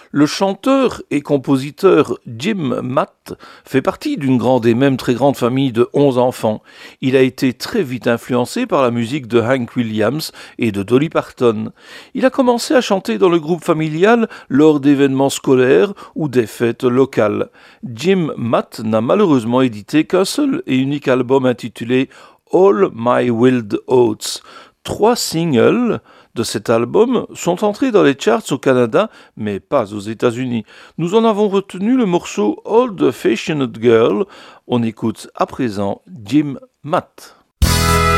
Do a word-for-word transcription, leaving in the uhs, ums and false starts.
Le chanteur et compositeur Jim Matt fait partie d'une grande et même très grande famille de onze enfants. Il a été très vite influencé par la musique de Hank Williams et de Dolly Parton. Il a commencé à chanter dans le groupe familial lors d'événements scolaires ou des fêtes locales. Jim Matt n'a malheureusement édité qu'un seul et unique album intitulé All My Wild Oats. Trois singles de cet album sont entrés dans les charts au Canada, mais pas aux États-Unis. Nous en avons retenu le morceau Old Fashioned Girl. On écoute à présent Jim Matt.